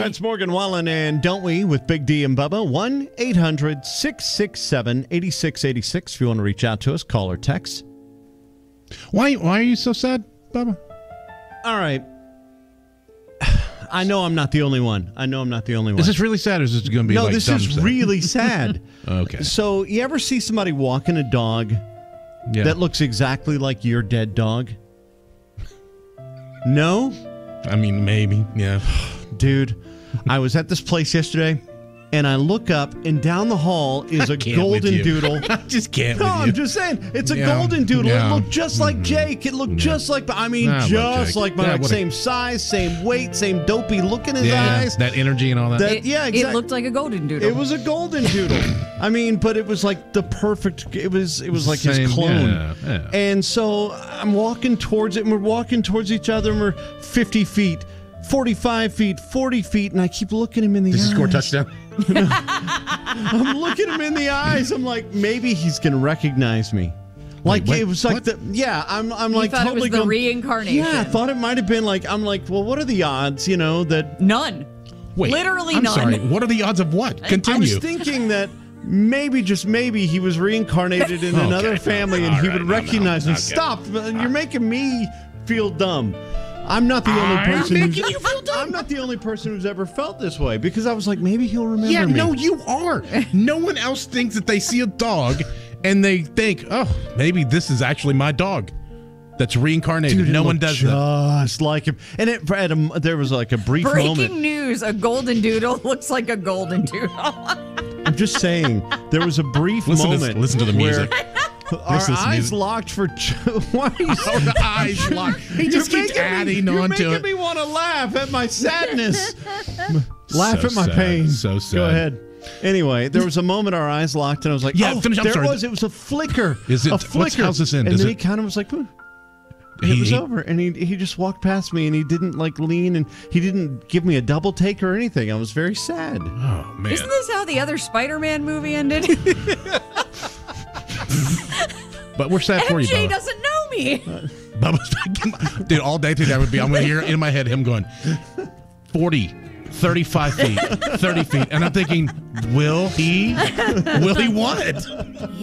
It's Morgan Wallen and Don't We with Big D and Bubba. 1-800-667-8686. If you want to reach out to us, call or text. Why are you so sad, Bubba? All right. I know I'm not the only one. Is this really sad or is this going to be no, like this dumb is sad? really sad. Okay. So you ever see somebody walking a dog that looks exactly like your dead dog? No? I mean, maybe, yeah. Dude, I was at this place yesterday, and I look up, and down the hall is a golden doodle. I just can't No, with you. I'm just saying, it's a golden doodle. Yeah. It looked just like Jake. It looked just like, just like my same size, same weight, same dopey look in his eyes. That energy and all that. Exactly. It looked like a golden doodle. It was a golden doodle. I mean, but it was like the perfect. It was like his clone. Yeah. And so I'm walking towards it, and we're walking towards each other, and we're 50 feet, 45 feet, 40 feet, and I keep looking him in the eyes. Does he score a touchdown? I'm looking him in the eyes. I'm like, maybe he's gonna recognize me. Like Wait, it was like I'm like thought totally it was the reincarnation. Yeah, I thought it might have been like I'm like, well, what are the odds? that None. Wait, Literally I'm none. sorry. What are the odds of what? Continue. I was thinking that maybe, just maybe, he was reincarnated in another family and he would recognize me. Stop! You're making me feel dumb. I'm not the only person. Making you feel dumb. I'm not the only person who's ever felt this way because I was like, maybe he'll remember me. Yeah, no, you are. No one else thinks that they see a dog and they think, oh, maybe this is actually my dog that's reincarnated. Dude, no one does that. Just like him. And there was like a brief Breaking moment. news, a golden doodle looks like a golden doodle. I'm just saying, there was a brief moment. Listen to the music. Our eyes locked for. Why are you Our eyes locked. He just keeps adding on to it. You're making me want to laugh at my sadness. Laugh So at my sad. pain. So sad. Go ahead. Anyway, there was a moment our eyes locked, and I was like, Yeah, finish. I'm there sorry. it was a flicker. Is it- a what's- flicker. how's this end? And Is then it- he kind of was like, "Huh." And it was over, and he just walked past me, and he didn't like lean, and he didn't give me a double take or anything. I was very sad. Oh, man. Isn't this how the other Spider-Man movie ended? But we're sad for you, MJ Bubba. doesn't know me. Bubba's dude, all day today would be, I'm going to hear in my head him going, 40, 35 feet, 30 feet. And I'm thinking, will he what?